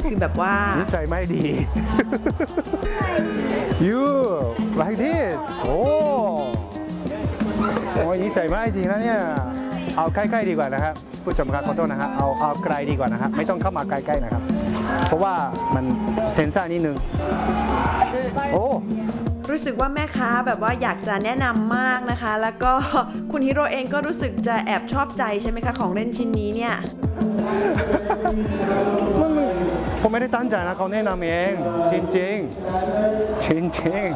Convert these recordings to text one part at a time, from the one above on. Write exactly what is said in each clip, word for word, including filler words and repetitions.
คือแบบว่านิสัยไม่ดี you like this โอ้โอ้ยนิสัยไม่ดีนะเนี่ยเอาใกล้ๆดีกว่านะครับผู้ชมครับขอโทษนะครับเอาเอาไกลดีกว่านะครับไม่ต้องเข้ามาใกล้ๆนะครับเพราะว่ามันเซนซ่านิดนึงโอ้รู้สึกว่าแม่ค้าแบบว่าอยากจะแนะนำมากนะคะ แล้วก็คุณฮิโร่เองก็รู้สึกจะแอบชอบใจใช่ไหมคะของเล่นชิ้นนี้เนี่ยผมไม่ได้ตั้งใจนะเขาแนะนำเองจริงจริงจริงจริง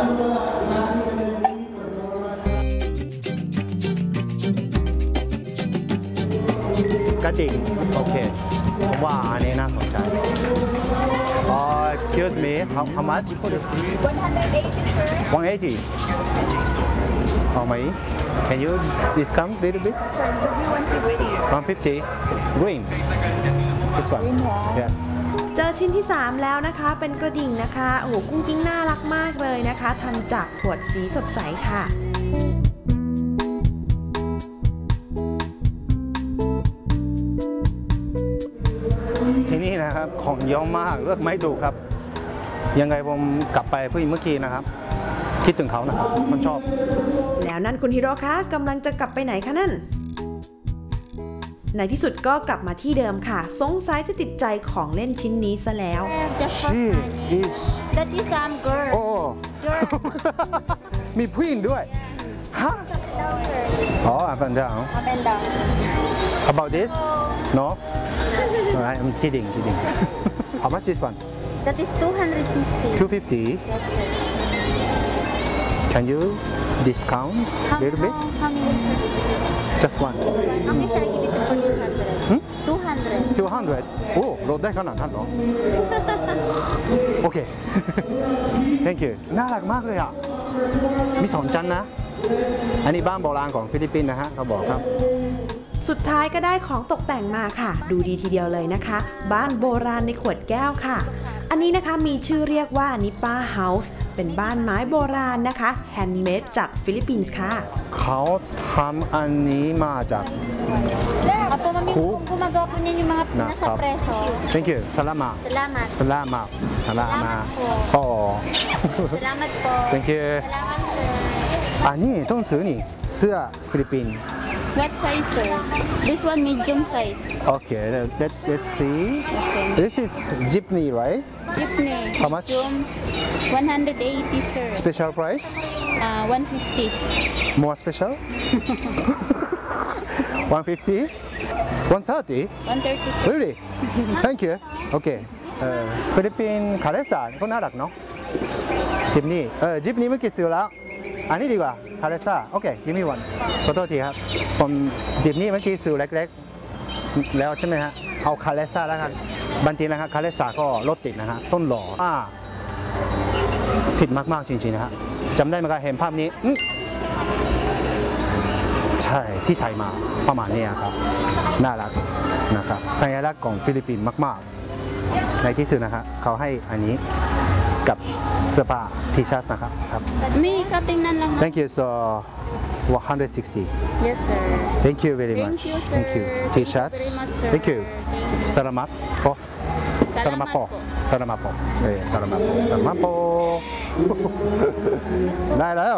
กระดิ่งโอเคผมว่าอันนี้น่าสนใจ Uh, excuse me, how, how much for this? one hundred eighty, sir. one eighty. How many? Can you discount a little bit? Sir, give you one fifty. one fifty. Green. This one. Green one. Yes. เจอชิ้นที่สามแล้วนะคะเป็นกระดิ่งนะคะโอ้โหกุ้งกิ้งน่ารักมากเลยนะคะทำจากขวดสีสดใสค่ะที่นี่นะครับของเยอะมากเลือกไม่ถูกครับยังไงผมกลับไปผู้หญิงเมื่อกี้นะครับคิดถึงเขานะครับมันชอบแล้วนั่นคุณฮิโร่คะกำลังจะกลับไปไหนคะนั่นในที่สุดก็กลับมาที่เดิมค่ะสงสัยจะติดใจของเล่นชิ้นนี้ซะแล้ว She is That is some girl. โอ้ มีผู้หญิงด้วยฮะ Down, sir. อ๋อ up and down Up and down. about this no I'm kidding kidding how much this one That is two hundred fifty. two fifty Yes, sir. can you discount How, a little bit how, how many, sir? just one Okay, sir, give it for two hundred. Hmm? two hundred. two hundred โอ้ลดได้ขนาดนั้นเหรอ โอเค thank you น่ารักมากเลยอ่ะ มีสองชั้นนะ อันนี้บ้านโบราณของฟิลิปปินส์นะฮะเขาบอกครับสุดท้ายก็ได้ของตกแต่งมาค่ะ ดูดีทีเดียวเลยนะคะ บ้านโบราณในขวดแก้วค่ะ อันนี้นะคะมีชื่อเรียกว่านิป้าเฮาส์เป็นบ้านไม้โบราณนะคะแฮนด์เมดจากฟิลิปปินส์ค่ะเขาทำอันนี้มาจาก Opo, ma'am, Cool. kung gumagawa po niyan yung mga Na- nasa preso. thank you สลามา Salamat. สลามาสลามา Salamat po. อ๋อ Salamat po. thank you Salamat, sir. อันนี้ต้องซื้อนี่เสื้อฟิลิปปินส์ What size, sir? This one medium size. okay let let's see Okay. this is jeepney right Jeepney. How much? Medium, one hundred eighty, sir. special price Uh, one fifty. more special one fifty one thirty one thirty, sir. really thank you โอเคเอ่อฟิลิปปินส์คาเลซ่าก็น่ารักเนาะจิปนี่เออจิปนี่เมื่อกี้ซื้อแล้วอันนี้ดีกว่าคาเลซ่าโอเคกิมมี่วันขอโทษทีครับผมจิปนี่เมื่อกี้ซื้อเล็กๆแล้วใช่ไหมฮะเอาคาเลซ่าแล้วกันบางทีนะครับคาเลซ่าก็รถติดนะฮะต้นหล่ออ่าผิดมากๆจริงๆนะฮะจำได้ไหมครับเห็นภาพนี้ใช่ที่ไทยมาประมาณนี้ครับน่ารักนะครับสัญลักษณ์ของฟิลิปปินส์มากๆในที่สุดนะครับเขาให้อันนี้กับเสื้อผ้าทีชัสนะครับครับ May katingnan lang na. thank you so one hundred sixty Yes, sir. thank you very Thank much you, sir. thank you Thank you t-shirts very much, sir. thank you Thank you. salamat po salamat po salamat po เอ้ย salamat po salamat po ได้แล้ว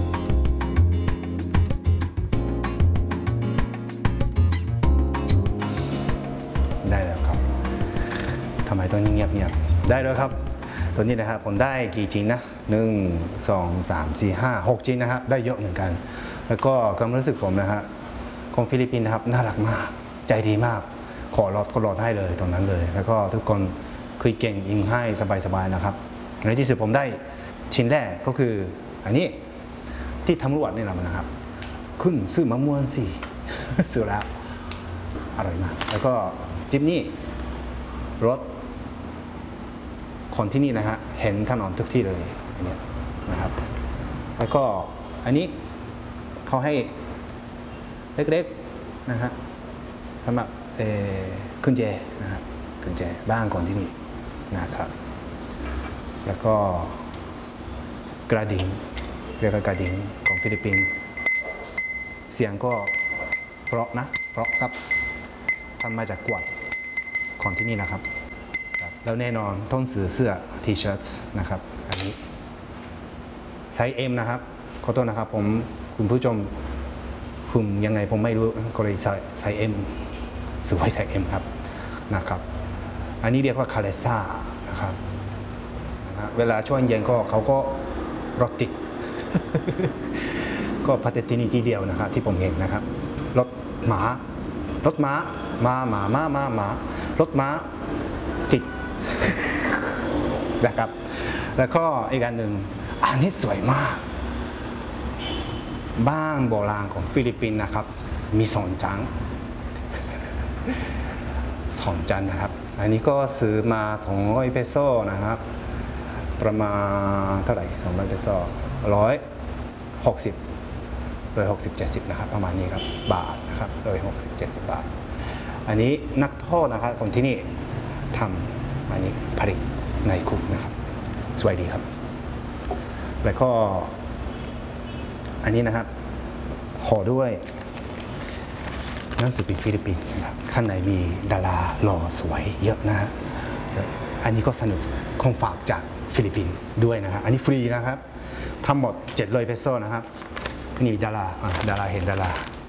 ได้แล้วครับทำไมต้องเงียบเงียบได้แล้วครับตัวนี้นะครับผมได้กี่ชิ้นนะหนึ่งสองสามสี่ห้าหกชิ้นนะครับได้เยอะเหมือนกัน แล้วก็ความรู้สึกผมนะฮะของฟิลิปปินส์นะครับน่ารักมากใจดีมากขอรอดก็รอดให้เลยตรงนั้นเลย แล้วก็ทุกคนคุยเก่งยิ้มให้สบายๆนะครับในที่สุดผมได้ชิ้นแรกก็คืออันนี้ที่ตำรวจนี่แหละนะครับขึ้นซื้อมะม่วงสิ ซื้อแล้วอร่อยมากแล้วก็จิ๊บนี่รถคนที่นี่นะฮะเห็นถนนทุกที่เลยอันนี้นะครับ แล้วก็อันนี้เขาให้เล็กๆนะฮะสำหรับกุญแจนะครับกุญแจบ้านคนที่นี่นะครับแล้วก็กระดิ่งเรียกว่ากระดิ่งของฟิลิปปินส์เสียงก็เพราะนะเพราะครับทำมาจากกวดของที่นี่นะครับแล้วแน่นอนต้องซื้อเสื้อ ทีเชิ้ตนะครับอันนี้ไซส์ M นะครับขอโทษนะครับผมคุณผู้ชมคุณยังไงผมไม่รู้ก็เลยไซส์ M ซื้อไว้ไซส์ M ครับนะครับอันนี้เรียกว่าคาเลซ่านะครับนะเวลาช่วงเย็นก็เขาก็รถติด ก็ประเทศที่นี่ที่เดียวนะครับที่ผมเห็นนะครับรถม้ารถม้ามาหมามามาหมารถม้าติด นะครับแล้วก็อีกอันหนึ่งอันนี้สวยมากบ้านโบราณของฟิลิปปินส์นะครับมีสองจัง สองจันนะครับอันนี้ก็ซื้อมาสองร้อยเปโซนะครับประมาณเท่าไหร่สองร้อยเปโซหนึ่งร้อยหกสิบโดยหกสิบ เจ็ดสิบนะครับประมาณนี้ครับบาทนะครับโดยหกสิบ เจ็ดสิบบาทอันนี้นักโทษนะครับคนที่นี่ทำอันนี้ผลิตในคุกนะครับสวยดีครับแล้วก็อันนี้นะครับขอด้วยหนังสือพิมพ์ฟิลิปปินส์นะครับข้างในมีดาราหล่อสวยเยอะนะฮะอันนี้ก็สนุกของฝากจากฟิลิปปินส์ด้วยนะครับอันนี้ฟรีนะครับทั้งหมดเจ็ดร้อยเปโซนะครับนี่ดาราดาราเห็นดารา